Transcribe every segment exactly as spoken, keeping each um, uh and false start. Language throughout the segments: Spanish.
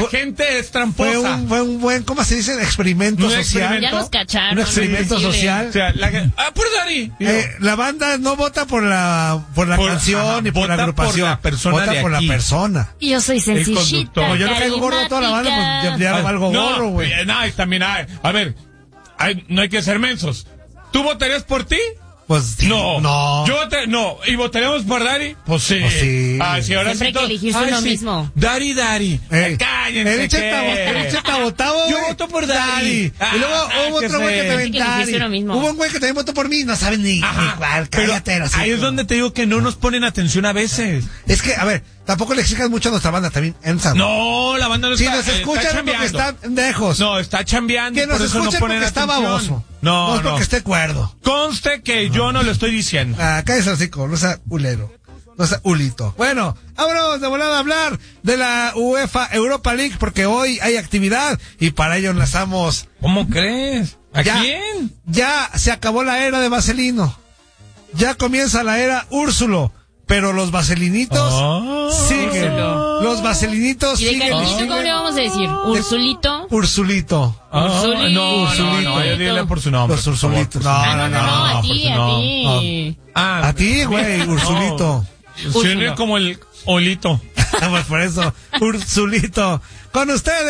fue, gente es tramposa. Fue un, fue un buen, ¿cómo se dice? Experimento un social. Experimento. Ya nos cacharon. Un experimento sí, social. O sea, la, ah, por Dari. Eh, la banda no vota por la por la Por- canción ajá, ni por la vota agrupación. por la persona vota de por aquí. la persona. Y yo soy sencillita. conductor. Como yo le caigo gordo a toda la banda, pues ya, ya valgo no, gorro, güey. eh, No, y también hay. A ver, hay, no hay que ser mensos. ¿Tú votarías por ti? Pues sí, No. no. Yo voté, no. ¿Y votaríamos por Dari? Pues sí. Pues sí. Ah, sí, ahora Siempre sí hay que todo- elegirse Ay, uno sí. mismo. Dari, Dari. Ey, Cállense. el Cheta, ¿qué? el Cheta votaba, Yo güey. voto por Dari. Y luego Ah, hubo que otro güey sé. que también Hay que elegirse Dari. uno mismo. Hubo un güey que también votó por mí. No saben ni, Ajá. ni cuál. Pero Cállate, hocico. ahí es donde te digo que no nos ponen atención a veces. Es que, a ver, tampoco le exijan mucho a nuestra banda también. Ensa. No, la banda no Si está. nos está escuchan es porque chambeando. están lejos. No, está chambeando. Que y por nos eso no escuchen ponen porque está atención. baboso. No, No es porque no. esté cuerdo. Conste que yo no lo estoy diciendo. Ah, cállese el hocico, no sea ulero. No sea ulito. Bueno, vámonos de volada a hablar de la UEFA Europa League porque hoy hay actividad y para ello enlazamos. ¿Cómo crees? ¿A Ya, quién? Ya se acabó la era de Vaselino. Ya comienza la era Úrsulo. Pero los vaselinitos Oh. siguen. Úrsulo. Los vaselinitos ¿Y de siguen. cariñito cómo le vamos a decir? ¿Ursulito? Ursulito. Ah, Ursulito. no, no, no, yo dile por su nombre. Los por favor, Ursulitos. por su No, Ah, no, no, no, a por ti, su a nombre. ti. Ah, A ti, güey, Ursulito. suena como el olito. Pues por eso, Ursulito. Con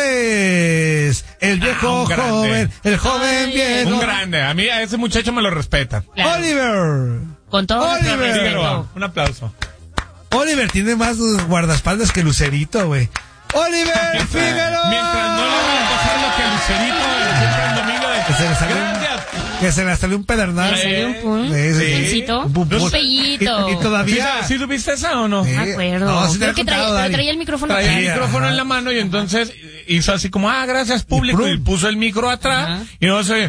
ustedes, el viejo Ah, un grande. joven, el joven Ay, viejo. Un grande. A mí, a ese muchacho me lo respeta. Claro. Oliver. Con todo nuestro Oliver. respeto. Figueroa, un aplauso. Oliver tiene más guardaespaldas que Lucerito, güey. Oliver Figueroa. Mientras no le van a pasar lo que Lucerito siempre el domingo de... Que se le salió un- Gracias. Que se le salió un pedernal. Le salió un pun, Sí, sí, un sí. puncito, Un pun- un pellito. Y, y todavía. ¿Sí, ¿Sí supiste esa o no? Sí. No me acuerdo. No, sí te Creo lo que he traía, contado, pero Dari. traía el micrófono Traía el atrás. Sí, micrófono ajá. en la mano y entonces hizo así como, ah, gracias público, Y y, plum. puso el micro atrás Ajá. y no se...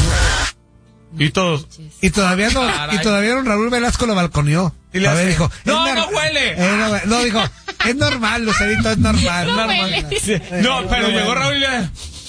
Y todos... Y todavía no, Caray. y todavía don Raúl Velasco lo balconeó. Y le A ver, hace, dijo, "No, es no nor- huele". Eh, no, hue- no, dijo, es normal, Lucerito, es normal. No normal. huele. No, pero no llegó huele. Raúl y le...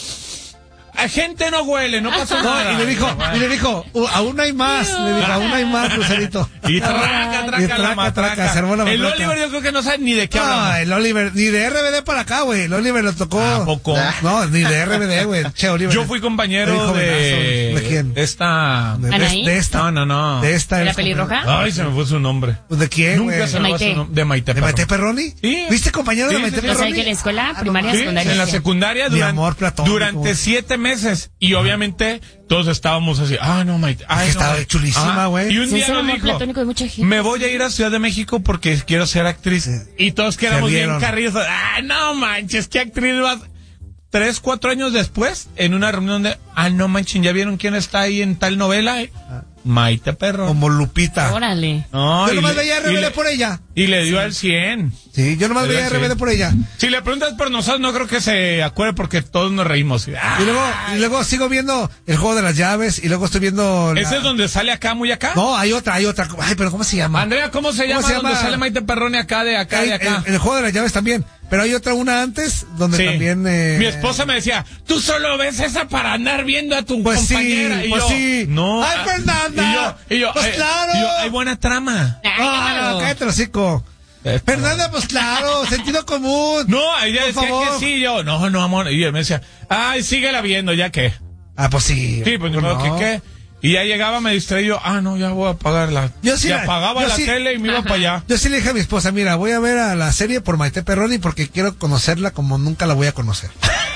"A gente no huele, no pasa No, nada". y le dijo, y le dijo, "Uh, aún hay más, le dijo, aún hay más, Lucerito. Y traca, traca, Y la traca, matraca. traca, se armó la El matraca. Oliver yo creo que no sabe ni de qué No, hablamos. el Oliver, ni de R B D para acá, güey. El Oliver lo tocó. ¿A poco? No, ni de R B D, güey. Che, Oliver. Yo fui compañero Soy jovenazo. de... ¿De quién? Esta... De, de- ¿Anaí? de esta. No, no, no. De esta. ¿De la eres pelirroja? compañero. Ay, se me fue su nombre. Pues, ¿de quién, Nunca güey? se me va Maite. su nombre. De Maite ¿De Maite Perroni? Sí. ¿Viste compañero de Sí, Maite sí, sí. O sea, Perroni? que en la escuela Ah, primaria, Sí, secundaria. en la sí. secundaria Mi durante, amor platónico. durante siete meses. Y obviamente todos estábamos así, ah, no, Maite. Ay, que no, estaba Maite". chulísima, Ah, güey. Y un Sí, día es el nos amor dijo, platónico de mucha gente. me voy a ir a Ciudad de México porque quiero ser actriz. Sí. Y todos quedamos Se bien vieron. carrillos. Ah, no manches, ¿qué actriz vas? Tres, cuatro años después, en una reunión de, ah, no manches, ¿ya vieron quién está ahí en tal novela? Maite Perro. Como Lupita. Órale. No, Yo y nomás le- veía y R B D le- por ella. Y le dio al cien. Sí, yo nomás Era veía así. R B D por ella. Si le preguntas por nosotros, no creo que se acuerde porque todos nos reímos. Ah, Y luego, y luego sigo viendo el juego de las llaves y luego estoy viendo. la- ¿ese es donde sale acá, muy acá? No, hay otra, hay otra. Ay, pero ¿cómo se llama? Andrea, ¿cómo se llama? se Donde llama? sale Maite Perroni acá, de acá, Hay- de acá. El, el juego de las llaves también. Pero hay otra, una antes, donde Sí. también. Eh, Mi esposa me decía, tú solo ves esa para andar viendo a tu Pues sí, compañera. y pues yo, sí. No. ¡Ay, ah, Fernanda! Y yo, y yo, Pues eh, claro. y yo, hay buena trama. Ay, Ah, claro. no, cállate el hocico. Fernanda, pues claro, sentido común. No, ella Por decía favor. que sí, yo, no, no, amor. Y ella me decía, ay, síguela viendo, ya que. Ah, pues sí. Sí, pues ni no. modo que qué. Y ya llegaba, me distraía, yo, ah, no, ya voy a apagarla. Yo sí y la- apagaba yo la sí- tele y me iba Ajá. para allá. Yo sí le dije a mi esposa, mira, voy a ver a la serie por Maite Perroni porque quiero conocerla como nunca la voy a conocer.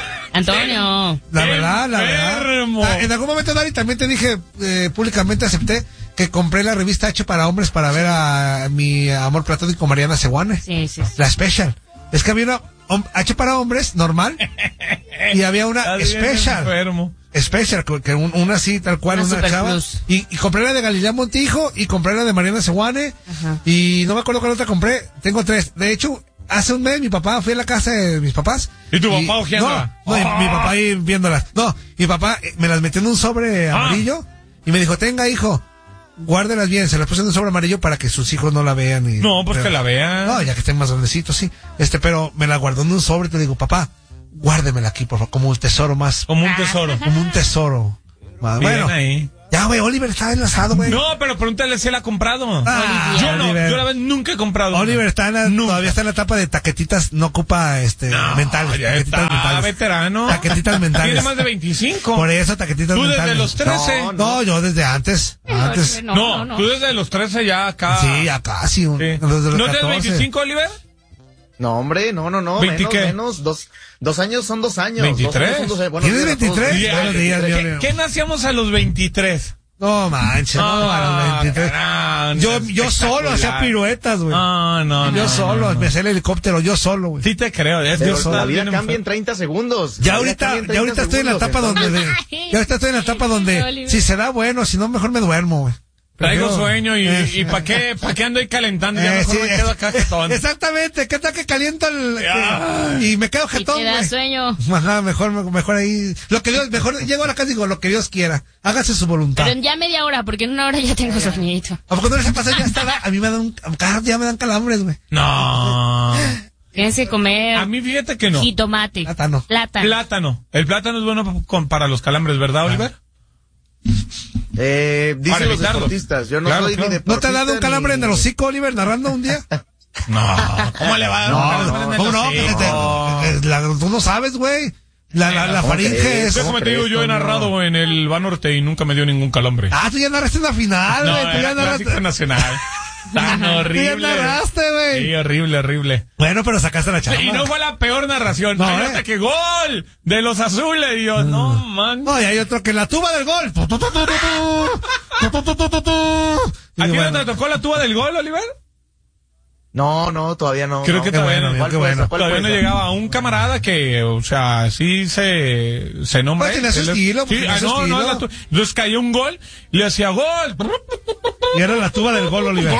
Antonio. La verdad, la Enfermo. verdad. Ah, en algún momento, Dari, también te dije, eh, públicamente acepté que compré la revista H para hombres para ver a mi amor platónico Mariana Seguane. Sí, sí, sí. La Special. Es que había una hom- H para hombres, normal, y había una Estás bien Special. enfermo. Special, que que un- una así, tal cual, Una una, Super chava. Plus. Y, y compré la de Galilea Montijo y compré la de Mariana Seguane. Ajá. Y no me acuerdo cuál otra compré. Tengo tres. De hecho, hace un mes mi papá fui a la casa de mis papás. ¿Y tu papá ojeándola? No, no, y Oh. mi papá ahí viéndolas. No, mi papá eh, me las metió en un sobre Ah. amarillo y me dijo, tenga, hijo, guárdelas bien. Se las puse en un sobre amarillo para que sus hijos no la vean. Y, No, pues pero- que la vean. No, ya que estén más grandecitos, sí. Este, pero me la guardó en un sobre y te digo, papá, guárdemela aquí, por favor, como un tesoro más. Como un tesoro. Como un tesoro. Ma- Bien Bueno, ahí. Ya, güey, Oliver está enlazado, güey. No, pero pregúntale si él ha comprado. Ah, yo no, Oliver. yo la verdad nunca he comprado. Oliver está en la, todavía está en la etapa de taquetitas, no ocupa este No, mentales. ya Taquetitas está mentales. veterano. Taquetitas mentales. Tiene más de veinticinco. Por eso, taquetitas Tú mentales. desde los trece. No, no, yo desde antes. Antes. No, No, no, no. tú desde los trece ya acá. Sí, ya casi. Un, Sí. desde los ¿No tienes catorce. veinticinco, Oliver? No, hombre, no, no, no. ¿veinte Menos, qué? menos. Dos, dos años son dos años. ¿veintitrés? Dos años son dos años. Buenos ¿Tienes días a todos. veintitrés? Ya, Buenos días, ¿Qué, Dios mío. ¿Qué nacíamos a los veintitrés? No manches, no, a los veintitrés. Ah, Yo, yo solo hacía espectacular. piruetas, güey. Ah, no, no. yo no, solo, no, no. me hacía el helicóptero, yo solo, güey. Sí te creo. Es, Pero yo la soy vida bien cambia en enfermo. treinta segundos. Ya La vida ahorita, cambia en ya ahorita treinta estoy en la etapa segundos, donde, entonces- de- ya ahorita estoy en la etapa donde, Oliver. si se da bueno, si no, mejor me duermo, güey. Traigo Prefiero- sueño y, Eh, y ¿para qué, pa' qué ando ahí calentando? Ya eh, mejor sí, me quedo acá jetón. Exactamente, ¿qué tal que caliento el, Ay. y me quedo Y jetón, te da güey? sueño. Ajá, mejor, mejor ahí, lo que Dios, mejor, llego a la casa y digo, lo que Dios quiera, hágase su voluntad. Pero en ya media hora, porque en una hora ya tengo sueñito. ¿A poco no les pasa? Ya está, a mí me dan, un- cada día me dan calambres, güey. No. Tienes que comer A mí fíjate que no. jitomate. Plátano. Plátano. Plátano. El plátano es bueno con- para los calambres, ¿verdad, Oliver? Eh, Para dicen los evitarlo. deportistas. Yo no Claro, soy claro. ni ¿No te ha deportista dado un calambre ni- en el hocico, Oliver, narrando un día? No. ¿Cómo le va a dar un calambre en el ¿Cómo no? hocico? Que te- te- la- tú no sabes, güey. La, la, la ¿Cómo faringe crees? es... Déjame te digo, yo he ¿Cómo crees, narrado en el Banorte y nunca me dio ningún calambre. Ah, tú ya narraste en la final, No, güey. Tú ya era narraste. clásico nacional. Tan Tú ya horrible. narraste, güey. Sí, horrible, horrible. Bueno, pero sacaste la chamba. Y no fue la peor narración. No, Hay eh. hasta que gol de los azules. Y yo, no, man. No, y hay otro que la tuba del gol. Tu, tu, tu, tu, tu, tu. Tu, tu, tu, tu, tu, tu. Y ¿A ti bueno. no te tocó la tuba del gol, Oliver? No, no, todavía no. Creo no. que Qué todavía bueno, no. ¿Cuál qué fue bueno. esa? ¿Cuál Todavía fue no esa? llegaba un camarada que, o sea, sí se, se nombra. Pues tenía su Él es- estilo, pues sí, tenía ah, su no, no, estilo. la tu- entonces cayó un gol y le hacía gol. Y era la tuba del gol, Oliver.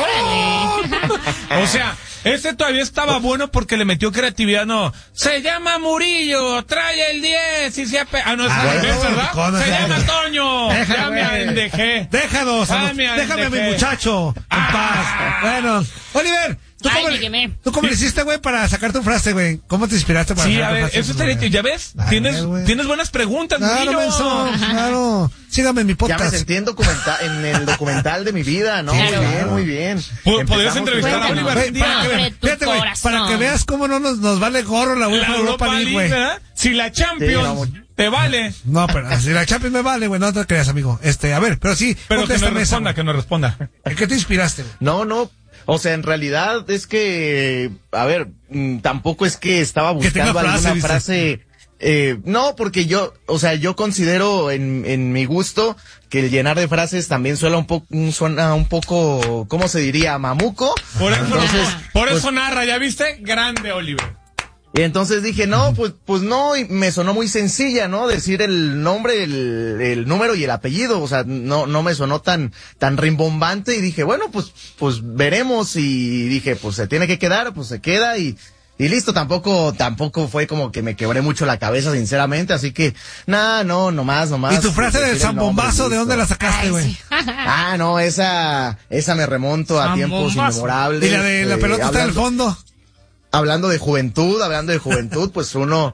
O sea, ese todavía estaba bueno porque le metió creatividad, no. Se llama Murillo, trae el diez y se ape... Ah, no, es Ah, al revés, no, ¿verdad? ¿cómo Se se llama llama? Toño. Déjame, Ya me güey. endejé. Déjanos, a- Dame al déjame a mi dejé. muchacho en Ah. paz. Bueno, Oliver, ¿tú Ay, cómo, me le, quemé. ¿tú cómo le hiciste, güey, para sacar tu frase, güey? ¿Cómo te inspiraste para Sí, sacar a tu ver, frase, eso estaría, güey? ya ves, A tienes, ver, güey. tienes buenas preguntas, Claro, Murillo. menso, claro. Sígame en mi Ya me podcast. sentí en, documenta- en el documental de mi vida, ¿no? Sí, muy claro. bien, muy bien. Pod- podrías Empezamos entrevistar a con- Oliver. Güey, para, que, Abre ve- tu fíjate, güey, corazón. para que veas cómo no nos, nos vale gorro la La UEFA Europa League, güey. ¿verdad? Si la Champions Sí, no, te vale. No, pero si la Champions me vale, güey, no te creas, amigo. Este, a ver, pero sí, Pero que contéstame nos esa, responda, güey. que nos responda. ¿En qué te inspiraste, güey? No, no. O sea, en realidad es que, a ver, mm, tampoco es que estaba Que tenga buscando frase, alguna dice. frase. Eh, no, porque yo, o sea, yo considero en, en mi gusto que el llenar de frases también suena un poco, suena un poco, ¿cómo se diría? Mamuco. Por eso, Entonces, por eso pues, narra, ¿ya viste? Grande, Oliver. y entonces dije, no, pues, pues no, y me sonó muy sencilla, ¿no? Decir el nombre, el, el número y el apellido, o sea, no, no me sonó tan, tan rimbombante y dije, bueno, pues, pues veremos y dije, pues se tiene que quedar, pues se queda y, y listo, tampoco, tampoco fue como que me quebré mucho la cabeza, sinceramente, así que, nada, no, nomás, nomás. ¿Y tu frase del decir el nombre, zambombazo, de listo. dónde la sacaste, Ay, güey? sí. Ah, no, esa, esa me remonto a tiempos Zambombazo. inmemorables. Y la de la eh, pelota está en el hablando- fondo. Hablando de juventud, hablando de juventud, pues uno,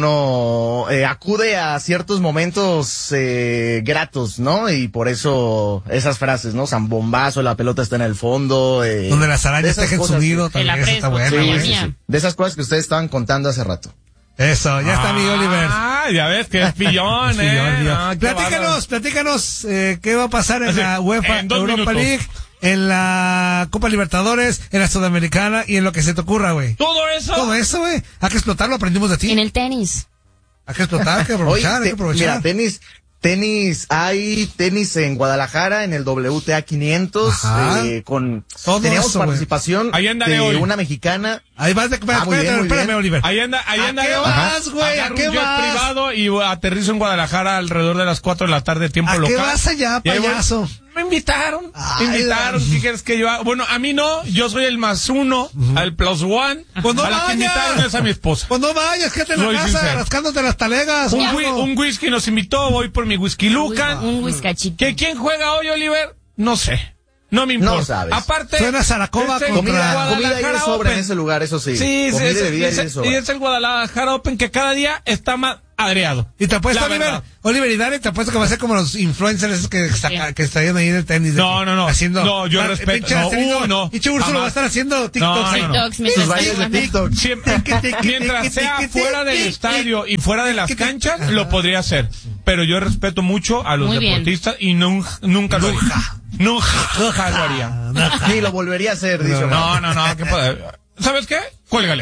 uno eh, acude a ciertos momentos eh, gratos, ¿no? Y por eso esas frases, ¿no? Zambombazo, la pelota está en el fondo. Eh, Donde las de arañas esas tejen su cosas, nido, Te también la esa está presto, buena, Sí, güey. sí, sí. De esas cosas que ustedes estaban contando hace rato. Eso, ya está mi Oliver. Ah, ya ves que es pillón, Sí, eh. Oliver. Ah, qué bárbaro. platícanos, platícanos eh, qué va a pasar en Así, la UEFA en dos Europa minutos. League, en la Copa Libertadores, en la Sudamericana y en lo que se te ocurra, güey. Todo eso. Todo eso, güey. Hay que explotarlo, aprendimos de ti. En el tenis. Hay que explotar, hay que Oye, aprovechar, hay te- que aprovechar. mira, tenis, tenis, hay tenis en Guadalajara, en el W T A quinientos, Ajá. eh, con, Todo teníamos eso, güey. participación Ahí anda de Leo. una mexicana. Ahí vas de... Espérame, Ah, muy bien, espérame, muy espérame, bien. Oliver. Ahí anda, ahí ¿A anda. qué yo. vas, güey? Agarro ¿A qué un jet vas? privado y aterrizo en Guadalajara alrededor de las cuatro de la tarde, tiempo ¿A local. qué vas allá, Y ahí voy. payaso? Me invitaron, Ay, me invitaron, la- ¿qué quieres que yo haga? Bueno, a mí no, yo soy el más uno, al plus one. Pues no a la que vayas. invitaron es a mi esposa. Pues no vayas, quédate en la Soy casa, sincero. rascándote las talegas. Un, o whi- algo. un whisky nos invitó, voy por mi whisky Lucan. Un whiskachito. ¿Que quién juega hoy, Oliver? No sé. No me importa. No sabes. Aparte, Suena Zaracoba es el contra- Comida, Guadalajara comida y de sobra Open. en ese lugar, eso sí. Sí, sí, comida es, y bebida y es- y de sobra. y es el Guadalajara Open que cada día está más, adreado. Y te apuesto, La Oliver, verdad. Oliver y Dani, te apuesto que va a ser como los influencers esos que, saca, que estarían ahí en el tenis. de No, que- no, no. Haciendo, No, yo Ah, respeto. pinche No, Arcelino, uh, no. pinche Úrsulo Jamás. va a estar haciendo TikToks. No, ahí. no, no. TikToks, me Sus estás bailes de ayudando. TikTok. Siempre, mientras sea fuera del estadio y fuera de las canchas, lo podría hacer. Pero yo respeto mucho a los Muy bien. deportistas y nunca, nunca lo haría. Nunca, nunca lo haría. Ni lo volvería a hacer, dicho. No, no, no, ¿qué puede? ¿Sabes qué? Cuélgale.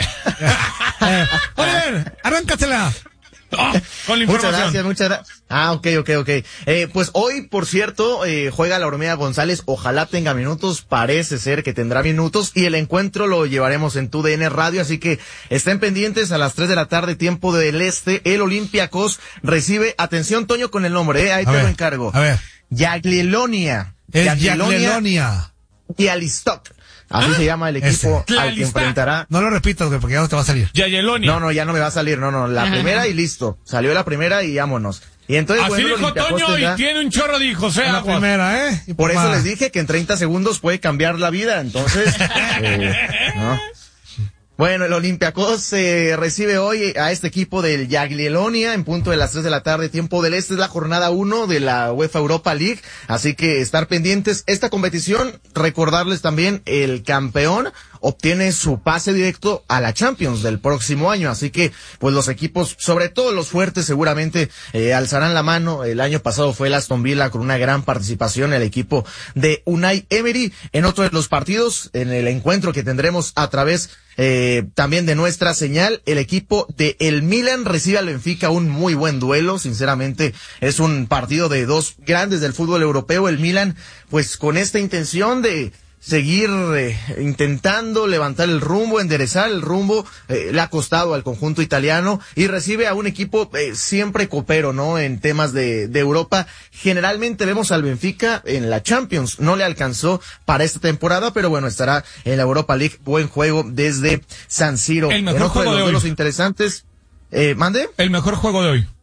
Eh, Oliver, arráncatela. Oh, con la Muchas información. gracias, muchas gracias. Ah, ok, ok, ok. Eh, pues hoy, por cierto, eh, juega la Hormiga González. Ojalá tenga minutos. Parece ser que tendrá minutos. Y el encuentro lo llevaremos en tu D N Radio. Así que estén pendientes a las tres de la tarde, tiempo del este. El Olympiacos recibe, atención, Toño, con el nombre, eh, ahí A te ver, lo encargo. a ver. Yaglilonia. Es Yaglilonia Yaglilonia. y Alistok. Así se llama el equipo Ese. al que Tlalistán. enfrentará. No lo repitas, güey, porque ya no te va a salir. Yayelonia. No, no, ya no me va a salir, no, no, la Ajá. primera y listo. Salió la primera y vámonos. Y entonces, Así bueno, el dijo Olympiacos Toño tendrá- y tiene un chorro de hijos, eh, La aguas. primera, ¿eh? Y Por eso más. les dije que en treinta segundos puede cambiar la vida, entonces, eh, ¿no? Bueno, el Olympiacos eh, recibe hoy a este equipo del Yaglilonia en punto de las tres de la tarde, tiempo del este. Es la jornada uno de la UEFA Europa League, así que estar pendientes. Esta competición, recordarles también, el campeón obtiene su pase directo a la Champions del próximo año, así que pues los equipos, sobre todo los fuertes, seguramente eh, alzarán la mano. El año pasado fue el Aston Villa con una gran participación, el equipo de Unai Emery. En otro de los partidos, en el encuentro que tendremos a través eh, también de nuestra señal, el equipo de el Milan recibe al Benfica, un muy buen duelo. Sinceramente es un partido de dos grandes del fútbol europeo. El Milan pues con esta intención de seguir eh, intentando levantar el rumbo, enderezar el rumbo, eh, le ha costado al conjunto italiano, y recibe a un equipo eh, siempre copero, ¿no? En temas de, de Europa. Generalmente vemos al Benfica en la Champions, no le alcanzó para esta temporada, pero bueno, estará en la Europa League. Buen juego desde San Siro. El mejor En otro juego de de los hoy. duelos interesantes, eh, ¿mande? El mejor juego de hoy.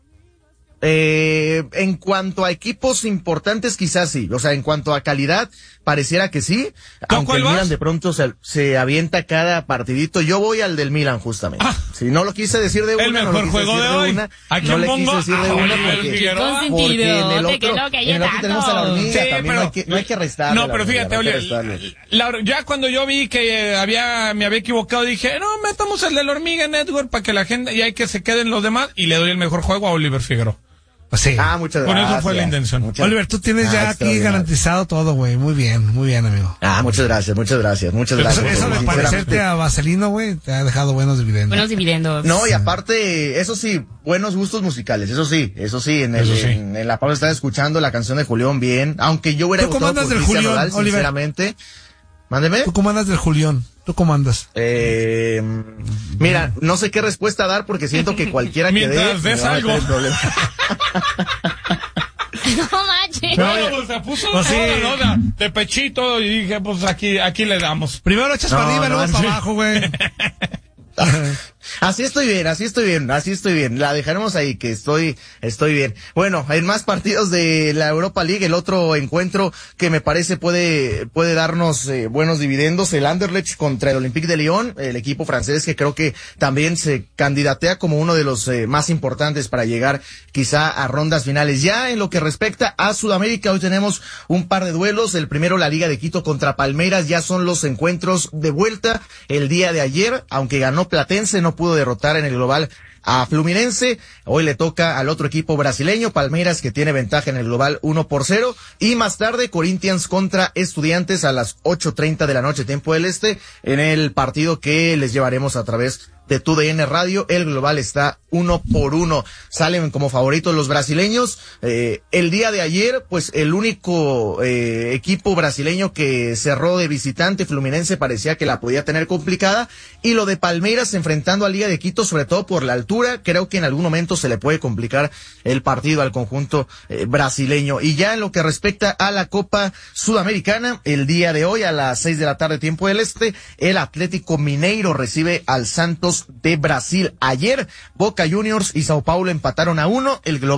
Eh, en cuanto a equipos importantes, quizás sí. O sea, en cuanto a calidad, pareciera que sí. ¿Tú a Aunque cuál el vas? Milan de pronto se, se avienta cada partidito. Yo voy al del Milan, justamente. Ah. Si no lo quise decir de una, El no mejor lo quise juego decir de hoy. una, ¿A no quién le pongo? quise decir de A una Oliver porque, Figueroa. porque en el Consentido, otro, te que no, que en hay el otro tenemos a la tanto. hormiga. Sí, También pero- no hay que, no hay que restarle. No, a la pero hormiga, fíjate, no hay que Oli, restarle. la- ya cuando yo vi que había, me había equivocado, dije, no, metamos el de la hormiga Network para que la gente, y hay que se queden los demás, y le doy el mejor juego a Oliver Figueroa. Pues sí. Ah, muchas Con eso gracias. fue la intención. Muchas- Oliver, tú tienes Ah, ya aquí extraordinario. garantizado todo, güey. Muy bien, muy bien, amigo. Ah, muchas gracias, muchas gracias, muchas Eso, gracias. eso de Sinceramente. parecerte a Vaselino, güey, te ha dejado buenos dividendos. Buenos dividendos. No, y aparte, eso sí, buenos gustos musicales, eso sí, eso sí, en, el, Eso sí. en, en la pausa estaba escuchando la canción de Julián bien, aunque yo hubiera ¿Tú cómo votado andas por del Cristian Julián, Nodal, Oliver? sinceramente. Mándeme. ¿Tú cómo andas del Julián? ¿Tú cómo andas? Eh, mira, no sé qué respuesta dar porque siento que cualquiera que dé Mientras me des va a meter algo. en problemas. No manches. Bueno, pues se puso pues sí. toda la nota de pechito y dije, pues aquí, aquí le damos. Primero lo echas No, para arriba, no, luego sí. para abajo, güey. Así estoy bien, así estoy bien, así estoy bien. La dejaremos ahí, que estoy, estoy bien. Bueno, en más partidos de la Europa League, el otro encuentro que me parece puede, puede darnos eh, buenos dividendos, el Anderlecht contra el Olympique de Lyon, el equipo francés que creo que también se candidatea como uno de los eh, más importantes para llegar quizá a rondas finales. Ya en lo que respecta a Sudamérica, hoy tenemos un par de duelos. El primero, la Liga de Quito contra Palmeiras, ya son los encuentros de vuelta. El día de ayer, aunque ganó Platense, no pudo derrotar en el global a Fluminense. Hoy le toca al otro equipo brasileño, Palmeiras, que tiene ventaja en el global uno por cero. Y más tarde, Corinthians contra Estudiantes a las ocho treinta de la noche, tiempo del este, en el partido que les llevaremos a través de tu D N Radio. El global está uno por uno. Salen como favoritos los brasileños. Eh, el día de ayer, pues el único eh, equipo brasileño que cerró de visitante, Fluminense, parecía que la podía tener complicada. Y lo de Palmeiras enfrentando a Liga de Quito, sobre todo por la altura, creo que en algún momento se le puede complicar el partido al conjunto eh, brasileño. Y ya en lo que respecta a la Copa Sudamericana, el día de hoy a las seis de la tarde, tiempo del este, el Atlético Mineiro recibe al Santos de Brasil. Ayer, Boca Juniors y Sao Paulo empataron a uno, el global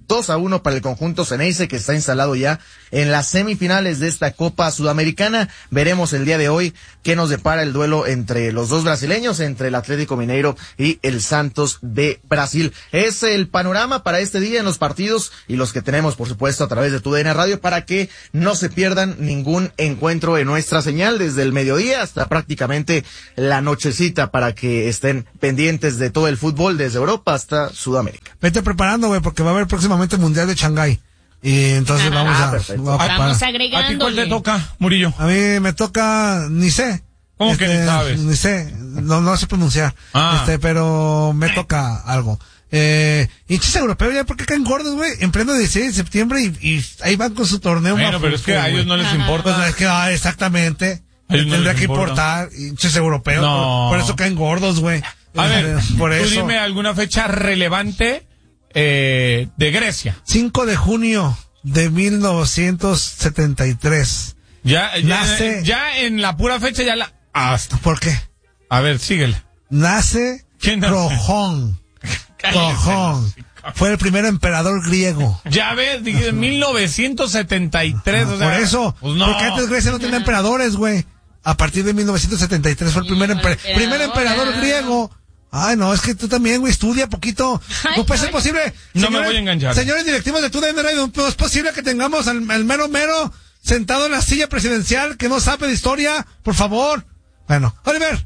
dos a uno para el conjunto Ceneice, que está instalado ya en las semifinales de esta Copa Sudamericana. Veremos el día de hoy qué nos depara el duelo entre los dos brasileños, entre el Atlético Mineiro y el Santos de Brasil. Es el panorama para este día en los partidos y los que tenemos, por supuesto, a través de tu D N Radio, para que no se pierdan ningún encuentro en nuestra señal desde el mediodía hasta prácticamente la nochecita, para que estén pendientes de todo el fútbol desde Europa hasta Sudamérica. Vete preparando, güey, porque va a haber próximamente el Mundial de Shanghái. Y entonces Ah, vamos a... perfecto. voy a Vamos preparar. ¿A ti cuál agregándole. te toca, Murillo? A mí me toca, ni sé. ¿Cómo que ni sabes? Ni sé, no, no sé pronunciar. Ah. Este, pero me toca algo. Eh, hinchas europeos, ya, ¿por qué caen gordos, güey? En pleno dieciséis de septiembre y, y ahí van con su torneo. Bueno, pero es que a ellos no les Ajá. importa. Pues es que, ah, exactamente. A ellos no Tendría les que importa. importar, hinchas europeos. No. Por, por eso caen gordos, güey. A ver, por tú eso. dime alguna fecha relevante eh, de Grecia. cinco de junio de mil novecientos setenta y tres. Ya, ya, Nace- ya en la pura fecha ya la... Hasta. ¿Por qué? A ver, síguele. Nace ¿Quién nace? Trojón. Trojón. Fue el primer emperador griego. Ya ves, dije, mil novecientos setenta y tres. o sea, Por eso. Pues no. Porque antes Grecia no tenía emperadores, güey. A partir de mil novecientos setenta y tres fue el primer, emper- emperador. primer emperador griego. Ay, no, es que tú también, güey, estudia poquito. Ay, No puede no, ser posible. No me voy a enganchar. Señores directivos de tu D N Radio, no es posible que tengamos al, al mero mero sentado en la silla presidencial que no sabe de historia, por favor. Bueno, Oliver.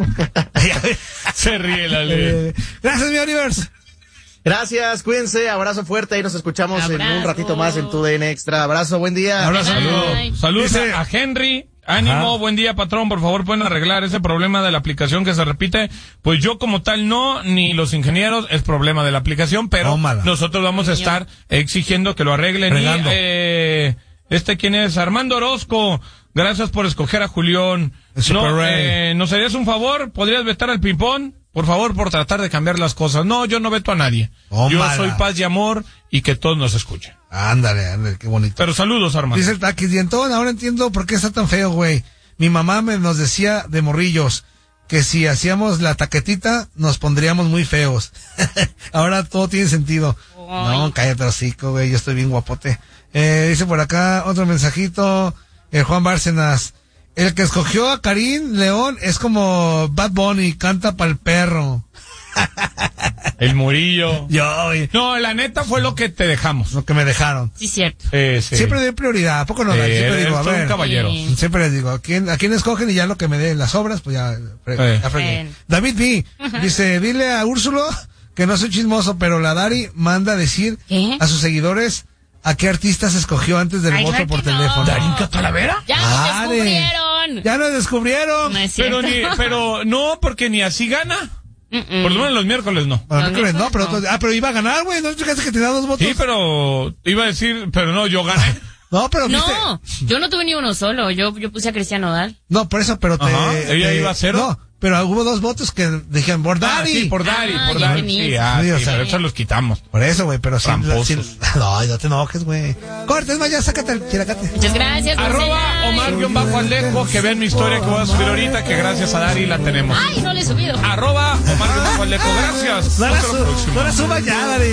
Se ríe la ley. Eh, gracias, mi Oliver. Gracias, cuídense, abrazo fuerte y nos escuchamos en un Abrazo. ratito más en tu D N Extra. Abrazo, buen día. Abrazo. Bye. Saludos. Saludos Dice- a, a Henry. Ánimo, Ajá. buen día, patrón. Por favor, pueden arreglar ese problema de la aplicación que se repite. Pues yo como tal no, ni los ingenieros, es problema de la aplicación, pero Tómala. nosotros vamos a estar exigiendo que lo arreglen. Y, Fregando. eh, este quién es, Armando Orozco. Gracias por escoger a Julián. El Super No, Ray. eh, ¿nos harías un favor? ¿Podrías vetar al ping-pong? Por favor, por tratar de cambiar las cosas. No, yo no veto a nadie. Tómala. Yo soy paz y amor y que todos nos escuchen. Ándale, ándale, qué bonito. Pero saludos, Armando. Dice el Taquis, dientón, ahora entiendo por qué está tan feo, güey. Mi mamá me nos decía de morrillos que si hacíamos la taquetita nos pondríamos muy feos. Ahora todo tiene sentido. Ay. No, cállate hocico, güey, yo estoy bien guapote. Eh, dice por acá otro mensajito, eh, Juan Bárcenas. El que escogió a Karim León es como Bad Bunny, canta pa'l perro. El Murillo. Yo, güey, No, la neta fue lo que te dejamos. lo que me dejaron. Sí, cierto. Eh, sí. Siempre doy prioridad, ¿a poco no? Eh, Siempre eres digo, a todo un ver. caballero. Sí. Siempre les digo, ¿a quién, a quién escogen? Y ya lo que me den las obras, pues ya, fre- Eh. ya fregué. Bien. David B. dice, dile a Úrsulo que no soy chismoso, pero la Dari manda a decir ¿Qué? a sus seguidores a qué artistas escogió antes del Ay, voto claro por que no. teléfono. ¿Darinka Talavera? Ya Are. nos descubrieron. Ya lo descubrieron. No es cierto. Pero ni, pero no, porque ni así gana. Mm-mm. Por lo menos los miércoles no. Bueno, No, ¿qué crees? no, No, pero, no. ah, pero iba a ganar, güey. ¿No fíjate que tenía dos votos? Sí, pero iba a decir, pero no, yo gané. No, pero viste. No, yo no tuve ni uno solo. Yo, yo puse a Cristian Nodal. No, por eso, pero te. Ajá, ella te- iba a cero. No, pero hubo dos votos que dijeron, por Ah, Dari. sí, por Dari, Ah, por ya Dari. tenía Sí, eso. ah, Sí, o sí, sea- pero eso los quitamos. Por eso, güey, pero sí. Tramposos. sí- No, no te enojes, güey. Cortes, más ya, sácate el chilacate. Muchas gracias. Arroba Omar-Alejo, que vean mi historia que voy a subir ahorita, que gracias a Dari la tenemos. Ay, no le he subido. Arroba Omar-Alejo, gracias. No la, Hasta la su- próxima. no la suba ya, Dari.